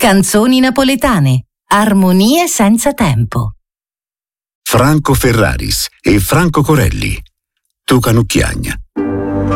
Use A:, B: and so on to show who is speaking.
A: Canzoni napoletane. Armonie senza tempo.
B: Franco Ferraris e Franco Corelli. Tu canucchiagna.